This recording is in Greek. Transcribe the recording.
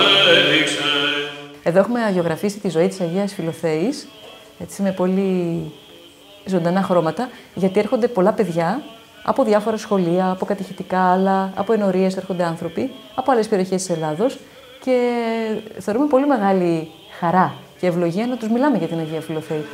Εδώ έχουμε αγιογραφήσει τη ζωή της Αγίας Φιλοθέης, έτσι με πολύ ζωντανά χρώματα, γιατί έρχονται πολλά παιδιά από διάφορα σχολεία, από κατηχητικά άλλα, από ενορίες έρχονται άνθρωποι, από άλλες περιοχές της Ελλάδος και θεωρούμε πολύ μεγάλη χαρά και ευλογία να τους μιλάμε για την Αγία Φιλοθέη.